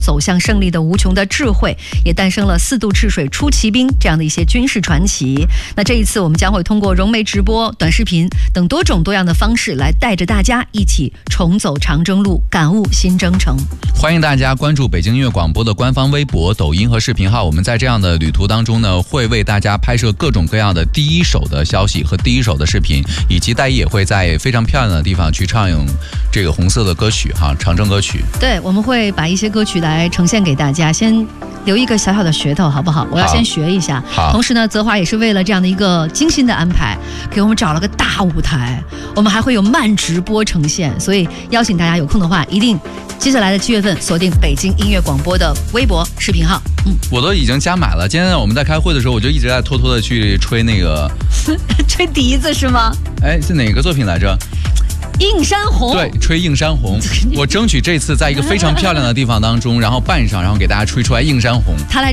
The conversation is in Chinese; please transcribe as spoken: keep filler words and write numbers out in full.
走向胜利的无穷的智慧，也诞生了四渡赤水出奇兵这样的一些军事传奇。那这一次我们将会通过融媒直播、短视频等多种多样的方式来带着大家一起重走长征路，感悟新征程。 欢迎大家关注北京音乐广播的官方微博、抖音和视频号。我们在这样的旅途当中呢，会为大家拍摄各种各样的第一手的消息和第一手的视频，以及戴一也会在非常漂亮的地方去唱这个红色的歌曲哈，长征歌曲。 对，我们会把一些歌曲来呈现给大家，先留一个小小的噱头好不好？我要先学一下。 好。 同时呢，泽华也是为了这样的一个精心的安排，给我们找了个大舞台，我们还会有慢直播呈现，所以邀请大家有空的话，一定接下来的七月份锁定北京音乐广播的微博视频号。嗯， 我都已经加满了。今天我们在开会的时候，我就一直在偷偷的去吹那个吹笛子是吗？ 哎，是哪个作品来着？ 映山红。 对，吹映山红。我争取这次在一个非常漂亮的地方当中，然后扮上，然后给大家吹出来映山红。 他来